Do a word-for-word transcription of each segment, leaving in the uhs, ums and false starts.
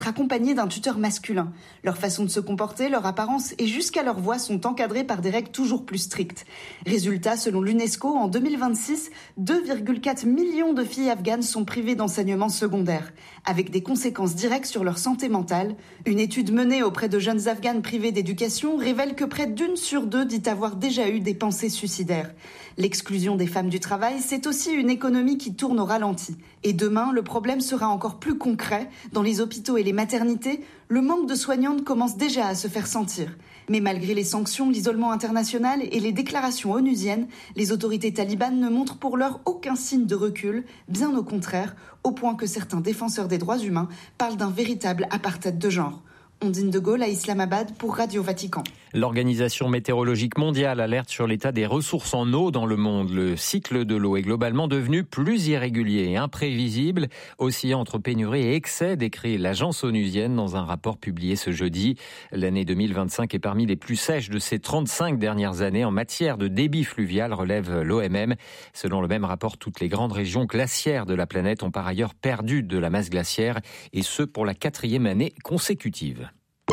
accompagnés d'un tuteur masculin. Leur façon de se comporter, leur apparence et jusqu'à leur voix sont encadrés par des règles toujours plus strictes. Résultat, selon l'UNESCO, en deux mille vingt-six, deux virgule quatre millions de filles afghanes sont privées d'enseignement secondaire, avec des conséquences directes sur leur santé mentale. Une étude menée auprès de jeunes afghanes privées d'éducation révèle que près d'une sur deux dit avoir déjà eu des pensées suicidaires. L'exclusion des femmes du travail, c'est aussi une économie qui tourne au ralenti. Et demain, le problème sera encore plus concret. Dans les hôpitaux et les maternités, le manque de soignantes commence déjà à se faire sentir. Mais malgré les sanctions, l'isolement international et les déclarations onusiennes, les autorités talibanes ne montrent pour l'heure aucun signe de recul, bien au contraire, au point que certains défenseurs des droits humains parlent d'un véritable apartheid de genre. Ondine de Gaulle à Islamabad pour Radio Vatican. L'Organisation météorologique mondiale alerte sur l'état des ressources en eau dans le monde. Le cycle de l'eau est globalement devenu plus irrégulier et imprévisible, oscillant entre pénurie et excès, décrit l'agence onusienne dans un rapport publié ce jeudi. L'année deux mille vingt-cinq est parmi les plus sèches de ces trente-cinq dernières années en matière de débit fluvial, relève l'O M M. Selon le même rapport, toutes les grandes régions glaciaires de la planète ont par ailleurs perdu de la masse glaciaire, et ce pour la quatrième année consécutive.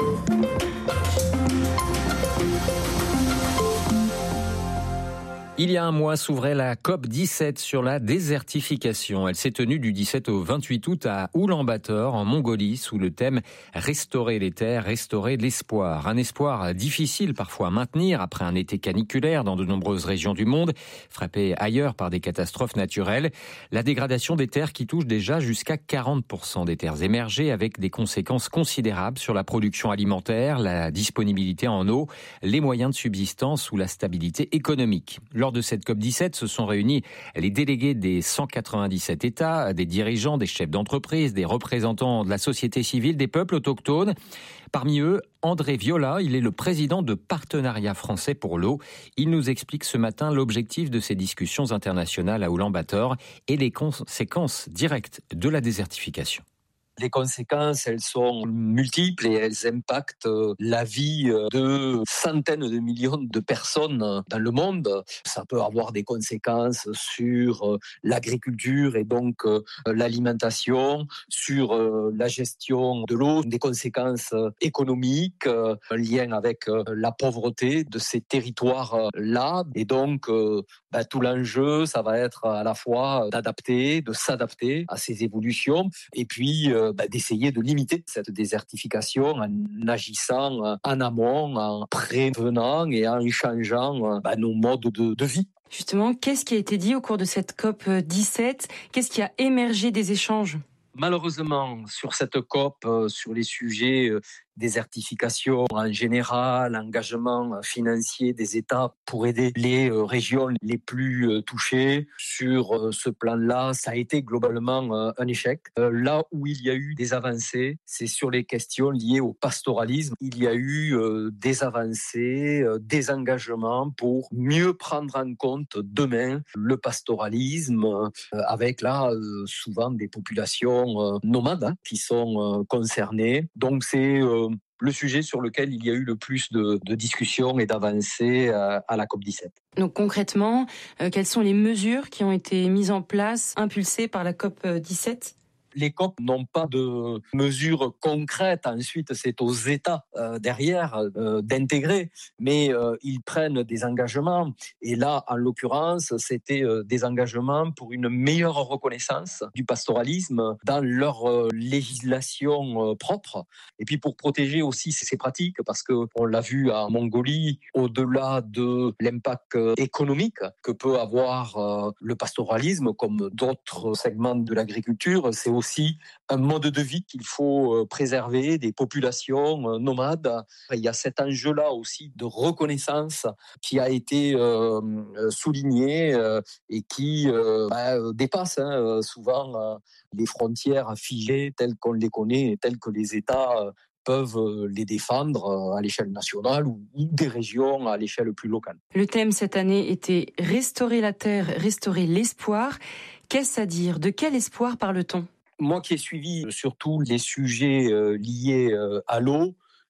Il y a un mois s'ouvrait la COP dix-sept sur la désertification. Elle s'est tenue du dix-sept au vingt-huit août à Oulan-Bator, en Mongolie, sous le thème « Restaurer les terres, restaurer l'espoir ». Un espoir difficile parfois à maintenir après un été caniculaire dans de nombreuses régions du monde, frappé ailleurs par des catastrophes naturelles. La dégradation des terres qui touche déjà jusqu'à quarante pour cent des terres émergées, avec des conséquences considérables sur la production alimentaire, la disponibilité en eau, les moyens de subsistance ou la stabilité économique. Lors de cette COP dix-sept, se sont réunis les délégués des cent quatre-vingt-dix-sept États, des dirigeants, des chefs d'entreprise, des représentants de la société civile, des peuples autochtones. Parmi eux, André Viola, il est le président de Partenariat français pour l'eau. Il nous explique ce matin l'objectif de ces discussions internationales à Oulan-Bator et les conséquences directes de la désertification. Les conséquences, elles sont multiples et elles impactent la vie de centaines de millions de personnes dans le monde. Ça peut avoir des conséquences sur l'agriculture et donc l'alimentation, sur la gestion de l'eau, des conséquences économiques, un lien avec la pauvreté de ces territoires-là. Et donc, bah, tout l'enjeu, ça va être à la fois d'adapter, de s'adapter à ces évolutions et puis Bah, d'essayer de limiter cette désertification en agissant en amont, en prévenant et en changeant bah, nos modes de, de vie. Justement, qu'est-ce qui a été dit au cours de cette COP dix-sept ? Qu'est-ce qui a émergé des échanges ? Malheureusement, sur cette COP, euh, sur les sujets euh, désertification en général, engagement financier des États pour aider les euh, régions les plus euh, touchées, sur euh, ce plan-là, ça a été globalement euh, un échec. Euh, là où il y a eu des avancées, c'est sur les questions liées au pastoralisme. Il y a eu euh, des avancées, euh, des engagements pour mieux prendre en compte demain le pastoralisme, euh, avec là euh, souvent des populations Euh, nomades hein, qui sont euh, concernés. Donc c'est euh, le sujet sur lequel il y a eu le plus de, de discussions et d'avancées euh, à la COP dix-sept. Donc concrètement, euh, quelles sont les mesures qui ont été mises en place, impulsées par la COP dix-sept ? Les COP n'ont pas de mesures concrètes. Ensuite, c'est aux États euh, derrière euh, d'intégrer, mais euh, ils prennent des engagements. Et là, en l'occurrence, c'était euh, des engagements pour une meilleure reconnaissance du pastoralisme dans leur euh, législation euh, propre. Et puis pour protéger aussi ces, ces pratiques, parce que on l'a vu en Mongolie, au-delà de l'impact euh, économique que peut avoir euh, le pastoralisme, comme d'autres segments de l'agriculture, c'est aussi un mode de vie qu'il faut préserver, des populations nomades. Il y a cet enjeu-là aussi de reconnaissance qui a été euh, souligné euh, et qui euh, bah, dépasse hein, souvent euh, les frontières figées telles qu'on les connaît et telles que les États euh, peuvent les défendre à l'échelle nationale ou des régions à l'échelle plus locale. Le thème cette année était « Restaurer la terre, restaurer l'espoir ». Qu'est-ce à dire ? De quel espoir parle-t-on ? Moi qui ai suivi surtout les sujets euh, liés euh, à l'eau,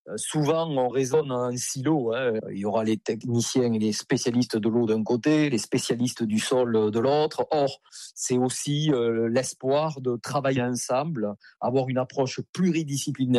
souvent, on raisonne en silo. Hein. Il y aura les techniciens et les spécialistes de l'eau d'un côté, les spécialistes du sol de l'autre. Or, c'est aussi euh, l'espoir de travailler ensemble, avoir une approche pluridisciplinaire